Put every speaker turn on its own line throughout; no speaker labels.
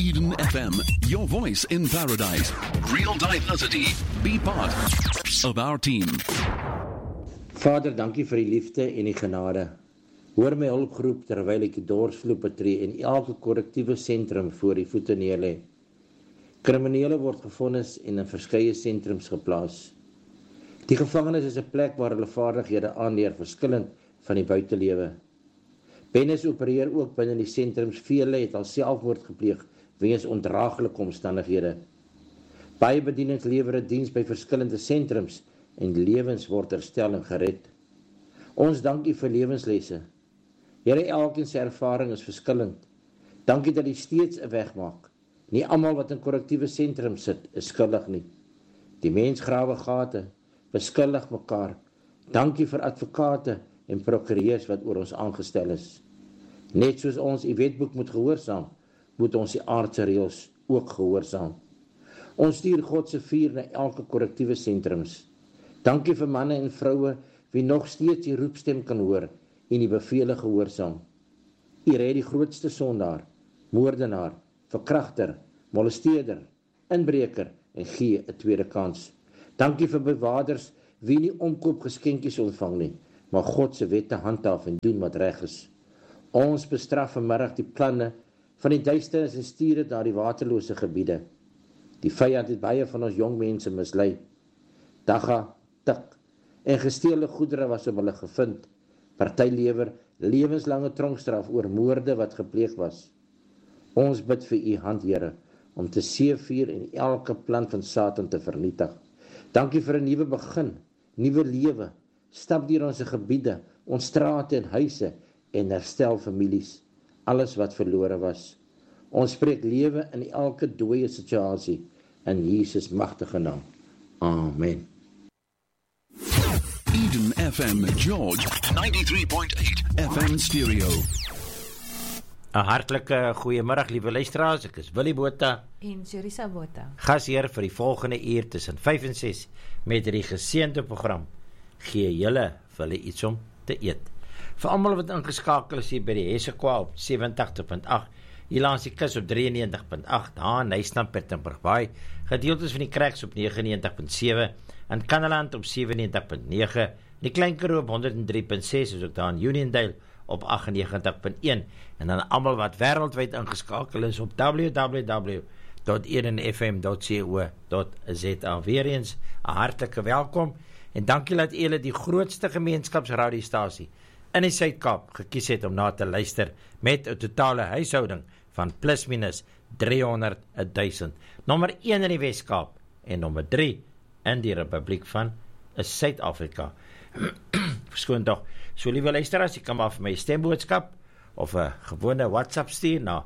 Eden FM, your voice in paradise. Real diversity. Be part of our team.
Vader, dankie vir die liefde en die genade. Hoor my hulpgroep terwyl ek die dorsvloer betree en elke korrektiewe sentrum voor die voete neerlê. Kriminele word gevonnis en in verskeie sentrums geplaas. Die gevangenis is 'n plek waar hulle vaardighede aanleer, verskillend van die buitelewe. Bendes opereer ook binne die sentrums. Vele het al selfmoord gepleeg weens ondraaglike omstandighede. Baie bedienings lewer 'n diens by verskillende sentrums en lewens word herstel en gered. Ons dankie vir lewenslesse. Here, elkeen se ervaring is verskillend. Dankie dat U steeds 'n weg maak. Nie almal wat in korrektiewe sentrums sit, is skuldig nie. Die mens grawe gate, beskuldig mekaar. Dankie vir advokate en prokureurs wat oor ons aangestel is. Net soos ons U wetboek moet gehoorsaam, moet ons die aardse reëls ook gehoorsaam. Ons stuur God se vuur na elke korrektiewe sentrums. Dankie vir manne en vroue wie nog steeds die roepstem kan hoor en die bevele gehoorsaam. U red die grootste sondaar, moordenaar, verkragter, molesteerder, inbreker en gee 'n tweede kans. Dankie vir bewaarders wie nie omkoopgeskenkies ontvang nie, maar God se wette handhaaf en doen wat reg is. Ons bestraf vanmiddag die planne van die duisternis en stuur dit na die waterlose gebiede. Die vyand het baie van ons jong mense mislei. Dagga, tik en gesteelde goedere was op hulle gevind. Party lewer lewenslange tronkstraf oor moorde wat gepleeg was. Ons bid vir U hand, Here, om te seëvier en elke plan van Satan te vernietig. Dankie vir 'n nuwe begin, nuwe lewe. Stap deur ons gebiede, ons strate en huise en herstel families, alles wat verlore was. Ons spreek lewe in elke dooie situasie in Jesus magtige naam. Amen.
Eden FM, George, 93.8 FM stereo.
'n Hartlike goeiemiddag, liewe luisteraars. Ek is Willie Botha
en Jerisa Botha.
Gasheer vir die volgende uur tussen 5 en 6 met die geseënde program Gee julle vir hulle iets om te eet. Vir almal wat ingeskakel is hier by die Hessequa op 87.8, hier langs die kus op 93.8, daar in Nystamp, Pietermaritzburg, gedeeltes van die Cracks op 99.7, in Kannaland op 97.9, die Klein Karoo op 103.6, is ook daar in Uniondale op 98.1, en dan almal wat wêreldwyd ingeskakel is op www.edenfm.co.za. Weer eens 'n hartlike welkom en dankie dat julle die grootste gemeenskapsradiostasie in die Suid-Kaap gekies het om na te luister met 'n totale huishouding van plus minus 300.000. Nommer 1 in die Wes-Kaap en nommer 3 in die Republiek van Suid-Afrika. Verskoon tog. So liewe luisteraars, jy kan maar vir my stemboodskap of 'n gewone WhatsApp stuur na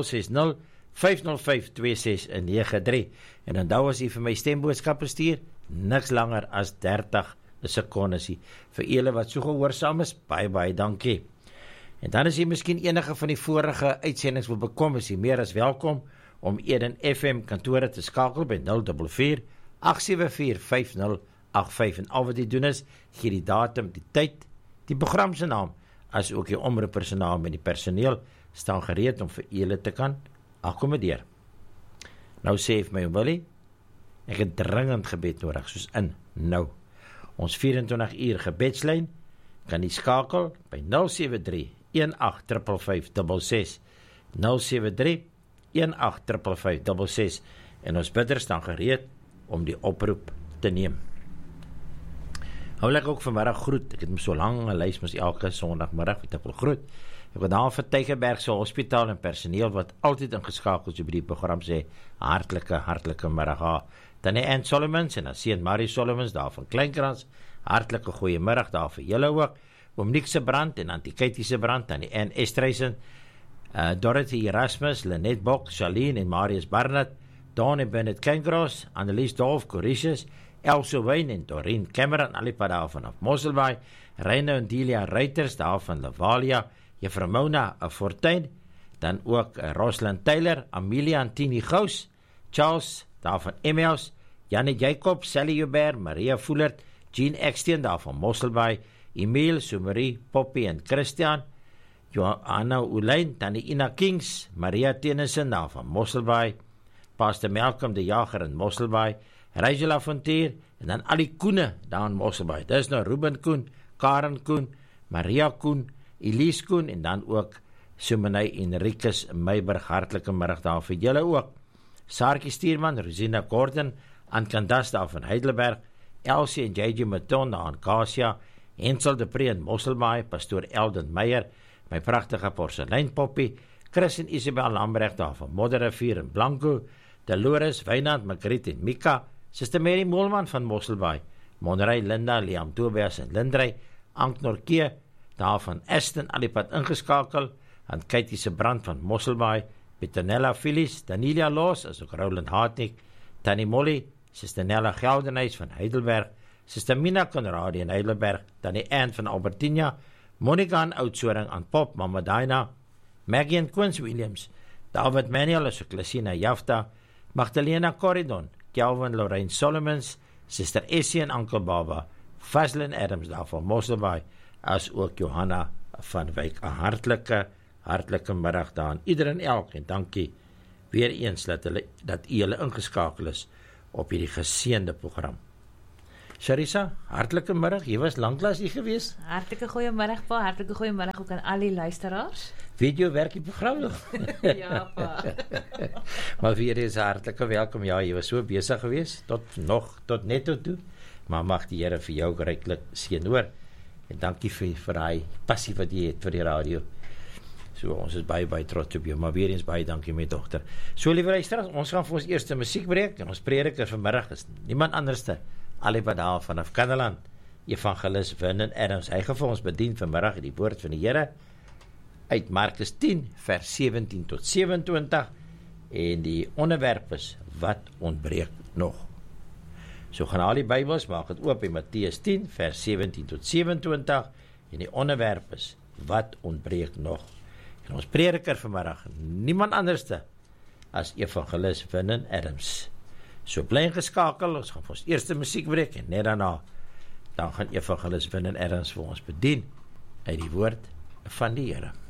060-505-2693 en onthou as jy vir my stemboodskappe stuur, niks langer as 30 sekondes. Vir julle wat so gehoorsaam is, baie dankie. En dan is jy miskien enige van die vorige uitsendings wil bekom, is jy meer as welkom om Eden FM kantore te skakel by 044-874-5085 en al wat jy doen is, gee die datum, die tyd, die program se naam, as ook die omroeper se naam en die personeel staan gereed om vir julle te kan akkommodeer. Nou sê vir my Willie, ek het dringend gebed nodig, soos in nou. Ons 24 uur gebedslyn kan jy skakel by 073-1855-66, 073-1855-66 en ons bidders staan gereed om die oproep te neem. Hou ek ook vanmiddag groet, ek het so lange lys mos elke sondagmiddag wat ek wil groet. Ek wil daar vir Tygerbergse Hospitaal en personeel wat altyd ingeskakel is by die program sê, hartlike middag. Dan die Ann Solomons en Sean Marie Solomons daar van Kleinkrans, hartlike goeiemiddag daar vir julle ook, oom Nick se brand en Antikatie se brand, dan die Ann Estreisen, Dorothy Erasmus, Lynette Bok, Charlene en Marius Barnett, Dawn en Bennett Kengros, Annelies Dolf, Coricius, Elso Wayne en Doreen Cameron, alipad daar vanaf Mosselbaai, Reine en Delia Reuters daar van Lavalia, Juffrou Mona Fortuin, dan ook Rosalind Taylor, Amelia Antini Gous, Charles daar van Emmaus, Janne Jacob, Sally Hubert, Maria Voelert, Jean Eksteen daar van Mosselbaai, Emile, Sumarie, Poppy en Christian, Johanna Oulyn, Tannie Ina Kings, Maria Tennyson daar van Mosselbaai, Pastor Malcolm de Jager in Mosselbaai, Rygela Fontier, en dan al die Koene daar in Mosselbaai. Dis nou Ruben Koen, Karen Koen, Maria Koen, Elise Koen, en dan ook Sumenay Enriquez Meiberg, hartelike middag daar vir julle ook. Saartjie Stuurman, Rosina Gordon, Ankandas daar van Heidelberg, Elsie en JJ Maton daar in Kasia, Hensel de Pre in Mosselbaai, Pastoor Eldon Meyer, my pragtige porseleinpoppie, Chris en Isabel Lambrecht daar van Modderrivier in Blanco, Dolores, Wynand, Margriet en Mika, Sister Mary Moelman van Mosselbaai, Monrey, Linda, Liam Tobias en Lindrey, Ank Norke, daar van Aston, alipad ingeskakel, aan Katie se Brand van Mosselbaai, Petronella Phyllis, Daniela Loos, as ook Roland Hartnick, Tannie Molly, Sister Nella Geldenhuis van Heidelberg, Sister Mina Conradi in Heidelberg, Tannie Anne van Albertina, Monica in Oudtshoorn, aan Pop, Mama Dinah, Maggie en Quince Williams, David Manuel, as ook Lucina Jafta, Magdalena Corridon, Kelvin Lorraine Solomons, Sister Essie en Uncle Baba, Faslin Adams daar van Mosselbaai, as ook Johanna van Wyk. 'n hartlike middag daar aan ieder en elk, en dankie weer eens dat u julle ingeskakel is op hierdie geseënde program. Sharisa, hartlike middag, jy was lanklaas hier gewees.
Hartlike goeiemiddag pa, hartlike goeiemiddag ook aan al die luisteraars.
Weet jy werk die program nog?
Ja pa.
Maar weer eens hartlike welkom, ja, jy was so besig gewees, tot net toe, maar mag die Here vir jou ryklik seën hoor, en dankie vir die passie wat jy het vir die radio. So, ons is baie trots op jou, maar weer eens baie dankie my dogter. So, liewe luisteraars, ons gaan vir ons eerste musiekbreek, en ons prediker vanmiddag is niemand anderste, alipad daar vanaf Kannaland, Evangelis Vernon Adams. Hy gaan vir ons bedien vanmiddag die woord van die Here, uit Markus 10, vers 17 tot 27, en die onderwerp is, wat ontbreek nog? So gaan al die Bybels, maak het oop in Mattheus 10, vers 17 tot 27, en die onderwerp is, wat ontbreek nog? En ons prediker vanmiddag, niemand anderste as Evangelis Vernon Adams. So bly geskakel, ons gaan vir ons eerste musiekbreek, en net daarna, dan gaan Evangelis Vernon Adams vir ons bedien, uit die woord van die Here.